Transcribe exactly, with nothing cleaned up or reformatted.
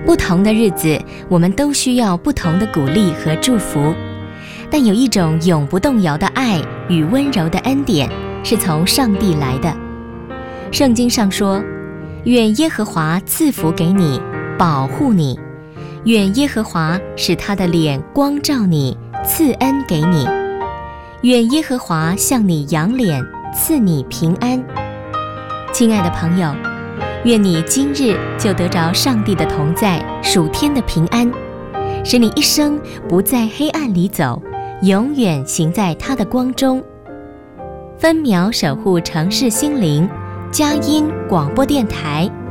不同的日子，我们都需要不同的鼓励和祝福，但有一种永不动摇的爱与温柔的恩典，是从上帝来的。圣经上说，愿耶和华赐福给你，保护你，愿耶和华使他的脸光照你，赐恩给你，愿耶和华向你扬脸，赐你平安。亲爱的朋友，愿你今日就得着上帝的同在，属天的平安，使你一生不在黑暗里走，永远行在他的光中。分秒守护城市心灵，佳音广播电台。